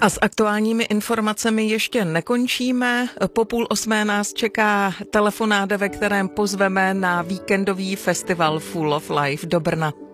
A s aktuálními informacemi ještě nekončíme. Po 7:30 nás čeká telefonát, ve kterém pozveme na víkendový festival Full of Life do Brna.